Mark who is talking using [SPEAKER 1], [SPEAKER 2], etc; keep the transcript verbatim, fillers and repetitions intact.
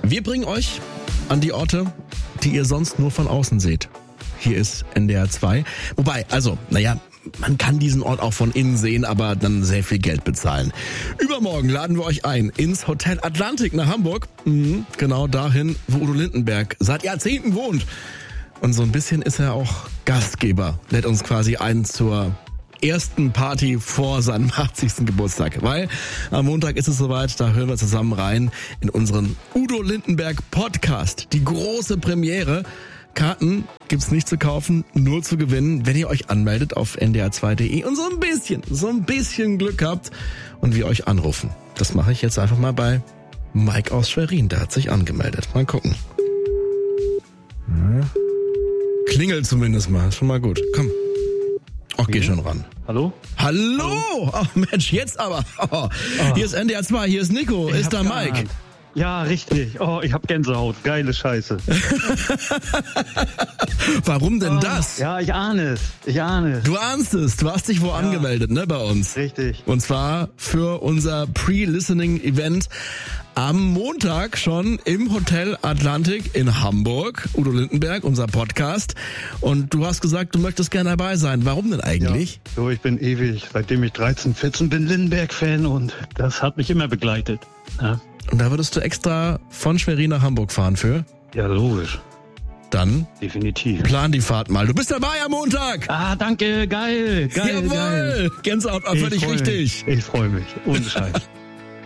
[SPEAKER 1] Wir bringen euch an die Orte, die ihr sonst nur von außen seht. Hier ist N D R zwei. Wobei, also, naja, man kann diesen Ort auch von innen sehen, aber dann sehr viel Geld bezahlen. Übermorgen laden wir euch ein ins Hotel Atlantik nach Hamburg. Mhm, genau dahin, wo Udo Lindenberg seit Jahrzehnten wohnt. Und so ein bisschen ist er auch Gastgeber. Lädt uns quasi ein zur ersten Party vor seinem achtzigsten Geburtstag. Weil am Montag ist es soweit, da hören wir zusammen rein in unseren Udo Lindenberg Podcast. Die große Premiere. Karten gibt's nicht zu kaufen, nur zu gewinnen, wenn ihr euch anmeldet auf n d r zwei punkt d e und so ein bisschen, so ein bisschen Glück habt und wir euch anrufen. Das mache ich jetzt einfach mal bei Mike aus Schwerin, der hat sich angemeldet. Mal gucken. Ja. Klingelt zumindest mal, ist schon mal gut. Komm. Ach, geh schon ran.
[SPEAKER 2] Hallo?
[SPEAKER 1] Hallo? Hallo? Oh Mensch, jetzt aber. Oh. Oh. Hier ist N D R zwei, hier ist Nico, ich ist da Mike.
[SPEAKER 2] Geahnt. Ja, richtig. Oh, ich hab Gänsehaut. Geile Scheiße.
[SPEAKER 1] Warum denn
[SPEAKER 2] oh,
[SPEAKER 1] das?
[SPEAKER 2] Ja, ich ahne es. Ich ahne es.
[SPEAKER 1] Du ahnst es. Du hast dich wo ja. angemeldet, ne, bei uns.
[SPEAKER 2] Richtig.
[SPEAKER 1] Und zwar für unser Pre-Listening-Event am Montag schon im Hotel Atlantik in Hamburg. Udo Lindenberg, unser Podcast. Und du hast gesagt, du möchtest gerne dabei sein. Warum denn eigentlich?
[SPEAKER 2] Ja, so, ich bin ewig, seitdem ich dreizehn, vierzehn bin, Lindenberg-Fan und das hat mich immer begleitet. Ja.
[SPEAKER 1] Und da würdest du extra von Schwerin nach Hamburg fahren für?
[SPEAKER 2] Ja, logisch.
[SPEAKER 1] Dann
[SPEAKER 2] definitiv.
[SPEAKER 1] Plan die Fahrt mal. Du bist dabei am Montag.
[SPEAKER 2] Ah, danke. Geil. Geil.
[SPEAKER 1] Jawohl.
[SPEAKER 2] Geil.
[SPEAKER 1] Gänsehaut war völlig richtig.
[SPEAKER 2] Ich freue mich. Ohne Scheiß.